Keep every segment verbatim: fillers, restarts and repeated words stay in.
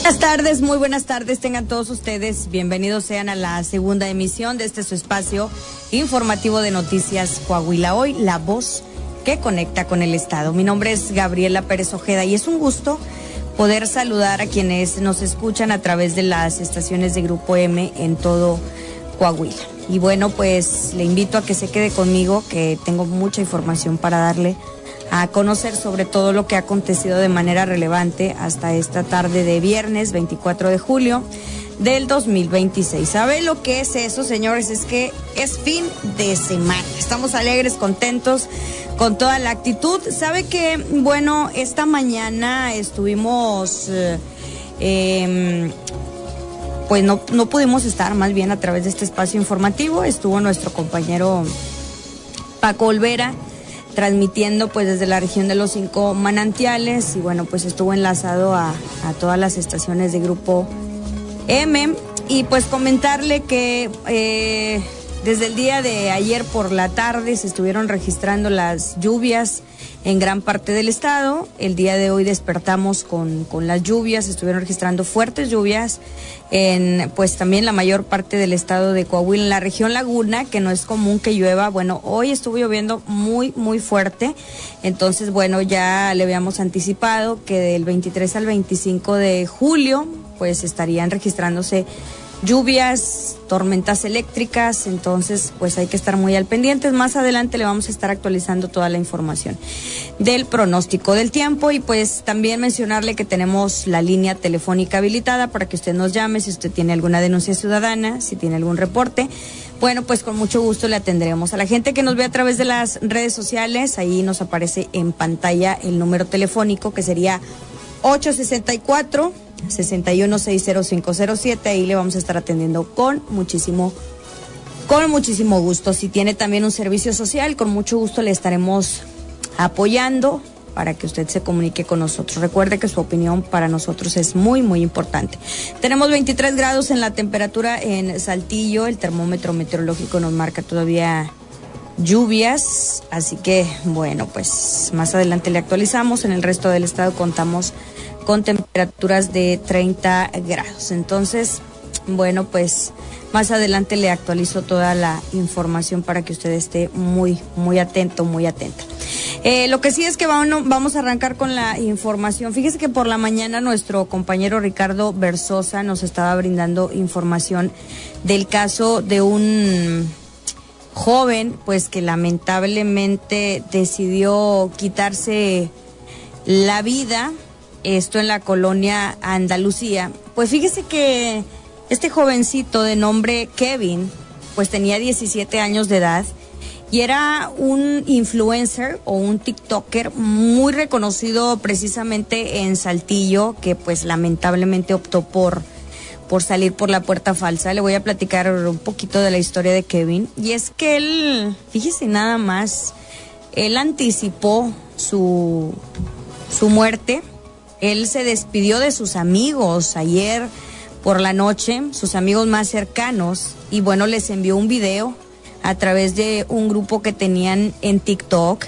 Buenas tardes, muy buenas tardes, tengan todos ustedes, bienvenidos sean a la segunda emisión de este su espacio informativo de Noticias Coahuila Hoy, la voz que conecta con el Estado. Mi nombre es Gabriela Pérez Ojeda y es un gusto poder saludar a quienes nos escuchan a través de las estaciones de Grupo M en todo Coahuila. Y bueno, pues le invito a que se quede conmigo, que tengo mucha información para darle a conocer sobre todo lo que ha acontecido de manera relevante hasta esta tarde de viernes veinticuatro de julio del dos mil veintiséis. ¿Sabe lo que es eso, señores? Es que es fin de semana. Estamos alegres, contentos, con toda la actitud. ¿Sabe que, bueno, esta mañana estuvimos, eh, eh, pues no, no pudimos estar más bien a través de este espacio informativo? Estuvo nuestro compañero Paco Olvera transmitiendo pues desde la región de los cinco manantiales y bueno, pues estuvo enlazado a, a todas las estaciones de Grupo M y pues comentarle que eh, desde el día de ayer por la tarde se estuvieron registrando las lluvias en gran parte del estado. El día de hoy despertamos con, con las lluvias, se estuvieron registrando fuertes lluvias en pues también la mayor parte del estado de Coahuila, en la región Laguna, que no es común que llueva. Bueno, hoy estuvo lloviendo muy, muy fuerte, entonces bueno, ya le habíamos anticipado que del veintitrés al veinticinco de julio pues estarían registrándose lluvias, tormentas eléctricas, entonces pues hay que estar muy al pendiente. Más adelante le vamos a estar actualizando toda la información del pronóstico del tiempo y pues también mencionarle que tenemos la línea telefónica habilitada para que usted nos llame si usted tiene alguna denuncia ciudadana, si tiene algún reporte. Bueno, pues con mucho gusto le atenderemos. A la gente que nos ve a través de las redes sociales, ahí nos aparece en pantalla el número telefónico que sería ocho sesenta y cuatro, sesenta y uno, sesenta y cinco cero siete. Ahí le vamos a estar atendiendo con muchísimo con muchísimo gusto. Si tiene también un servicio social, con mucho gusto le estaremos apoyando para que usted se comunique con nosotros. Recuerde que su opinión para nosotros es muy, muy importante. Tenemos veintitrés grados en la temperatura en Saltillo. El termómetro meteorológico nos marca todavía lluvias, así que bueno, pues más adelante le actualizamos. En el resto del estado contamos con temperaturas de treinta grados. Entonces, bueno, pues más adelante le actualizo toda la información para que usted esté muy, muy atento, muy atenta. Eh, lo que sí es que vamos, vamos a arrancar con la información. Fíjese que por la mañana nuestro compañero Ricardo Versosa nos estaba brindando información del caso de un joven, pues que lamentablemente decidió quitarse la vida, esto en la colonia Andalucía. Pues fíjese que este jovencito de nombre Kevin, pues tenía diecisiete años de edad y era un influencer o un TikToker muy reconocido precisamente en Saltillo, que pues lamentablemente optó por por salir por la puerta falsa. Le voy a platicar un poquito de la historia de Kevin. Y es que él, fíjese nada más, él anticipó su, su muerte. Él se despidió de sus amigos ayer por la noche, sus amigos más cercanos, y bueno, les envió un video a través de un grupo que tenían en TikTok.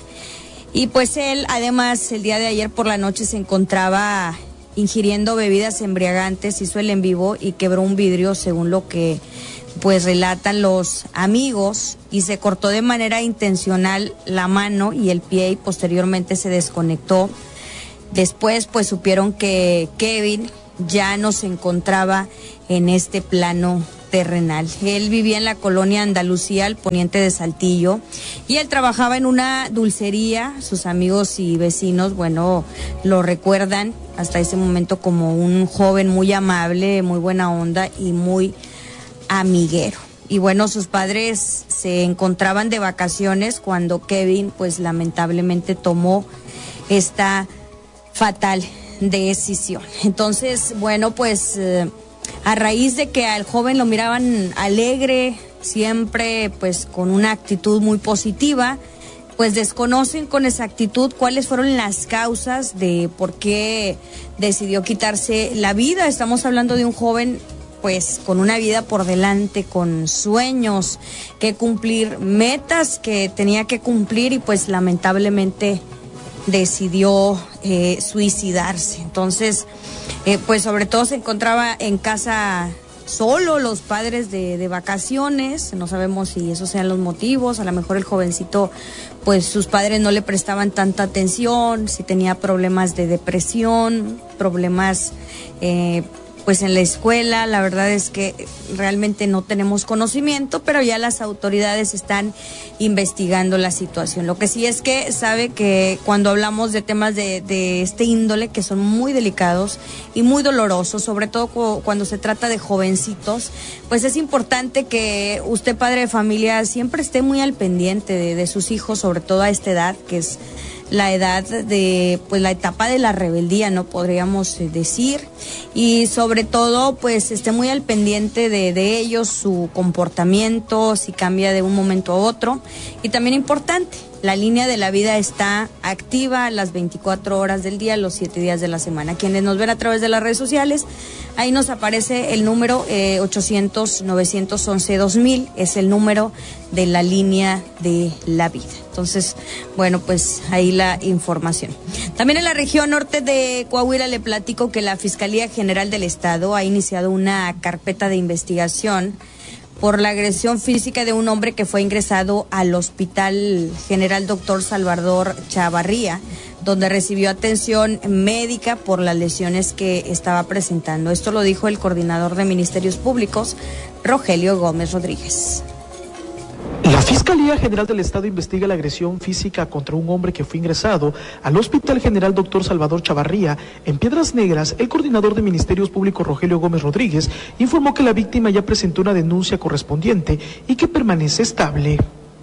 Y pues él, además, el día de ayer por la noche se encontraba ingiriendo bebidas embriagantes, hizo el en vivo y quebró un vidrio, según lo que pues relatan los amigos, y se cortó de manera intencional la mano y el pie y posteriormente se desconectó. Después pues supieron que Kevin ya no se encontraba en este plano terrenal. Él vivía en la colonia Andalucía, al poniente de Saltillo, y él trabajaba en una dulcería. Sus amigos y vecinos, bueno, lo recuerdan hasta ese momento como un joven muy amable, muy buena onda y muy amiguero. Y bueno, sus padres se encontraban de vacaciones cuando Kevin, pues lamentablemente tomó esta fatal decisión. Entonces, bueno, pues eh, a raíz de que al joven lo miraban alegre, siempre pues con una actitud muy positiva, pues desconocen con exactitud cuáles fueron las causas de por qué decidió quitarse la vida. Estamos hablando de un joven pues con una vida por delante, con sueños que cumplir, metas que tenía que cumplir, y pues lamentablemente decidió eh, suicidarse. Entonces, eh, pues sobre todo se encontraba en casa solo, los padres de, de vacaciones, no sabemos si esos sean los motivos, a lo mejor el jovencito, pues sus padres no le prestaban tanta atención, si tenía problemas de depresión, problemas eh, pues en la escuela. La verdad es que realmente no tenemos conocimiento, pero ya las autoridades están investigando la situación. Lo que sí es que sabe que cuando hablamos de temas de, de este índole, que son muy delicados y muy dolorosos, sobre todo cu- cuando se trata de jovencitos, pues es importante que usted, padre de familia, siempre esté muy al pendiente de, de sus hijos, sobre todo a esta edad, que es la edad de, pues la etapa de la rebeldía, no podríamos decir, y sobre todo pues esté muy al pendiente de, de ellos, su comportamiento, si cambia de un momento a otro. Y también importante, la línea de la vida está activa las veinticuatro horas del día, los siete días de la semana. Quienes nos ven a través de las redes sociales, ahí nos aparece el número eh, ochocientos, novecientos once, dos mil, es el número de la línea de la vida. Entonces, bueno, pues ahí la información. También en la región norte de Coahuila le platico que la Fiscalía General del Estado ha iniciado una carpeta de investigación por la agresión física de un hombre que fue ingresado al Hospital General Doctor Salvador Chavarría, donde recibió atención médica por las lesiones que estaba presentando. Esto lo dijo el coordinador de Ministerios Públicos, Rogelio Gómez Rodríguez. La Fiscalía General del Estado investiga la agresión física contra un hombre que fue ingresado al Hospital General Doctor Salvador Chavarría en Piedras Negras. El coordinador de Ministerios Públicos, Rogelio Gómez Rodríguez, informó que la víctima ya presentó una denuncia correspondiente y que permanece estable.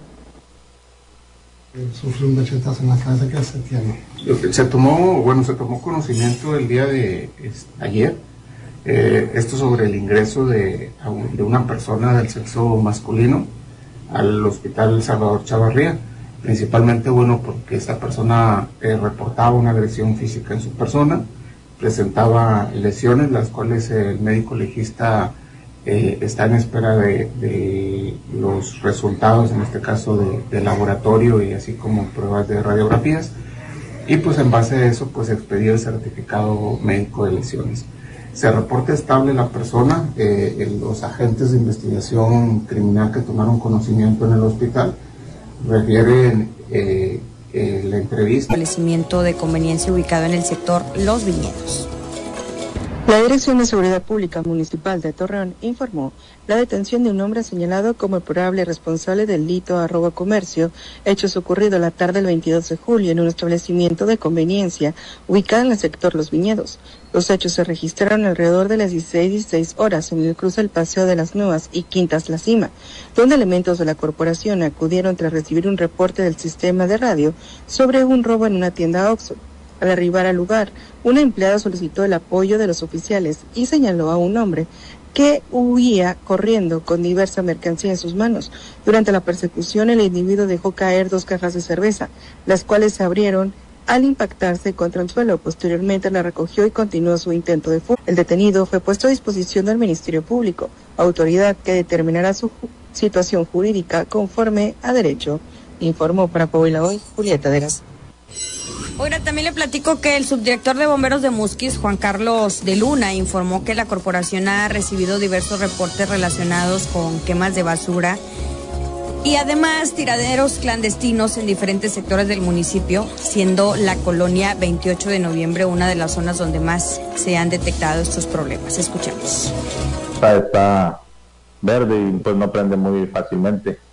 Sufrió un machetazo en la cabeza. ¿Qué se tiene? Se tomó, bueno, se tomó conocimiento el día de es, ayer, eh, esto sobre el ingreso de, de una persona del sexo masculino al Hospital Salvador Chavarría, principalmente, bueno, porque esta persona eh, reportaba una agresión física en su persona, presentaba lesiones, las cuales el médico legista eh, está en espera de, de los resultados, en este caso de, de laboratorio y así como pruebas de radiografías, y pues en base a eso pues expedió el certificado médico de lesiones. Se reporta estable la persona, eh, los agentes de investigación criminal que tomaron conocimiento en el hospital refieren eh, eh, la entrevista. Establecimiento de conveniencia ubicado en el sector Los Viñedos. La Dirección de Seguridad Pública Municipal de Torreón informó la detención de un hombre señalado como el probable responsable del delito a robo a comercio, hechos ocurridos la tarde del veintidós de julio en un establecimiento de conveniencia ubicado en el sector Los Viñedos. Los hechos se registraron alrededor de las dieciséis, dieciséis horas en el cruce del Paseo de las Nuevas y Quintas La Cima, donde elementos de la corporación acudieron tras recibir un reporte del sistema de radio sobre un robo en una tienda Oxxo. Al arribar al lugar, una empleada solicitó el apoyo de los oficiales y señaló a un hombre que huía corriendo con diversa mercancía en sus manos. Durante la persecución, el individuo dejó caer dos cajas de cerveza, las cuales se abrieron al impactarse contra el suelo. Posteriormente la recogió y continuó su intento de fuga. El detenido fue puesto a disposición del Ministerio Público, autoridad que determinará su ju- situación jurídica conforme a derecho. Informó para Coahuila Hoy, Julieta Deras. Ahora también le platico que el subdirector de bomberos de Musquis, Juan Carlos de Luna, informó que la corporación ha recibido diversos reportes relacionados con quemas de basura y además tiraderos clandestinos en diferentes sectores del municipio, siendo la colonia veintiocho de noviembre una de las zonas donde más se han detectado estos problemas. Escuchemos. Está, está verde y pues no prende muy fácilmente.